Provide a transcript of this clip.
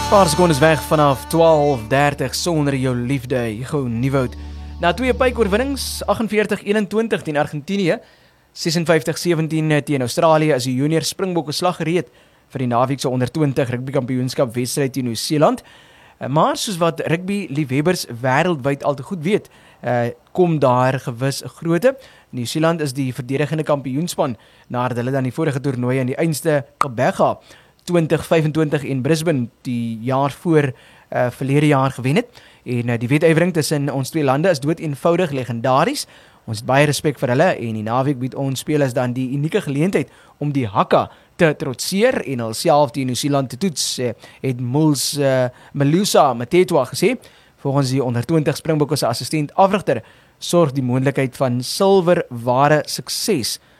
Paar secondes weg vanaf 12:30 sonder jou liefde, Hugo Nieuwoud. Na 2 pykoorwinnings, 48-21 teen Argentinië, 56-17 teen Australië, is die junior Springbokke slag gereed vir die naweek se onder 20 rugby kampioenskap wedstryd teen Nieu-Seeland. Maar soos wat rugby liefhebbers wêreldwyd al te goed weet, kom daar gewis 'n grootte. Nieu-Seeland is die verdedigende kampioenspan nadat hulle dan die vorige toernooi in die einste Gqeberha 2025 in Brisbane die jaar voor verlede jaar gewen het. En die wedywering tussen ons twee lande is dood eenvoudig legendaries. Ons het baie respek vir hulle en die naweek bied ons spelers dan die unieke geleentheid om die Haka te trotseer en hulself teen Nieu-Seeland te toets, het Melusa Matetwa gesê. Volgens die onder 20 Springbokke se assistent afrigter sorg die moontlikheid van silwer ware sukses